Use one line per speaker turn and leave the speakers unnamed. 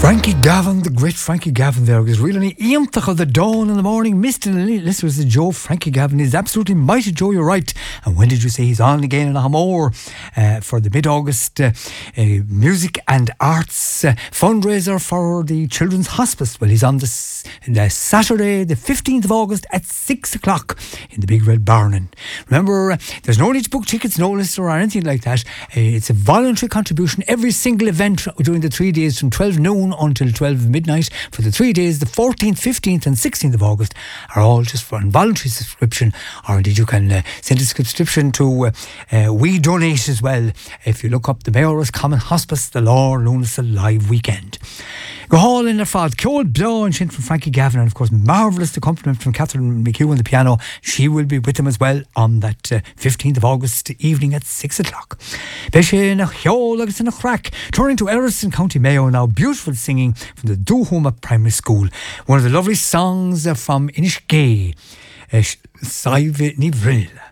Frankie Gavin, the great Frankie Gavin there, was really íontach of the dawn in the morning, mist in the listeners to Joe. Frankie Gavin is absolutely mighty, Joe, you're right. And when did you say he's on again in Hamor for the mid-August music and arts fundraiser for the Children's Hospice? Well, he's on the Saturday, the 15th of August at 6 o'clock in the Big Red Barn. And remember, there's no need to book tickets, no list or anything like that. It's a voluntary contribution. Every single event during the 3 days from 12 noon until 12 midnight for the 3 days, the 14th, 15th and 16th of August, are all just for a voluntary subscription, or indeed you can send a subscription to We Donate as well if you look up the Mayor's Common Hospice, the Lord Lunas Live Weekend. Go all in the fad, Ceol Blow and Shin from Frankie Gavin, and of course marvellous accompaniment from Catherine McHugh on the piano. She will be with him as well on that 15th of August evening at 6 o'clock. Turning to Erriston, County Mayo now, beautiful singing from the Duhuma Primary School. One of the lovely songs from Inishgay, Saive Nivril.